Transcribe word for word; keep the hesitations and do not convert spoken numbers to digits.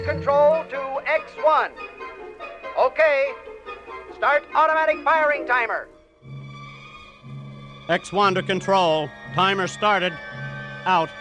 Control to X one. Okay. Start automatic firing timer. X one to control. Timer started. Out.